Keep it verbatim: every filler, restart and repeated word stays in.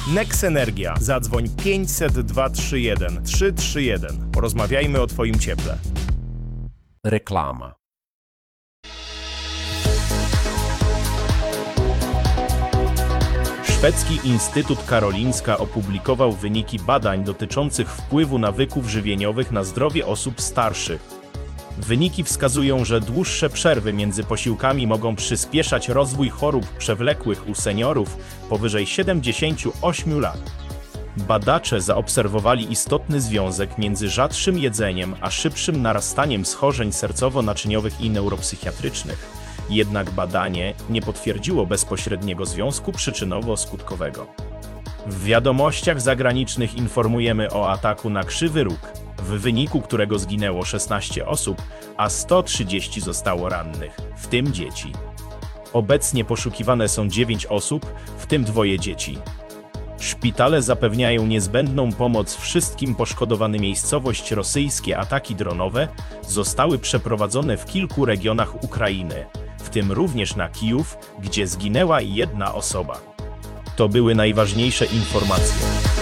Nexenergia. Zadzwoń pięćset dwa trzy jeden trzy trzy jeden. Porozmawiajmy o Twoim cieple. Reklama. Szwedzki Instytut Karolinska opublikował wyniki badań dotyczących wpływu nawyków żywieniowych na zdrowie osób starszych. Wyniki wskazują, że dłuższe przerwy między posiłkami mogą przyspieszać rozwój chorób przewlekłych u seniorów powyżej siedemdziesięciu ośmiu lat. Badacze zaobserwowali istotny związek między rzadszym jedzeniem a szybszym narastaniem schorzeń sercowo-naczyniowych i neuropsychiatrycznych. Jednak badanie nie potwierdziło bezpośredniego związku przyczynowo-skutkowego. W wiadomościach zagranicznych informujemy o ataku na Krzywy Róg, w wyniku którego zginęło szesnaście osób, a sto trzydzieści zostało rannych, w tym dzieci. Obecnie poszukiwane są dziewięć osób, w tym dwoje dzieci. Szpitale zapewniają niezbędną pomoc wszystkim poszkodowanym. Miejscowość rosyjskie ataki dronowe zostały przeprowadzone w kilku regionach Ukrainy, w tym również na Kijów, gdzie zginęła jedna osoba. To były najważniejsze informacje.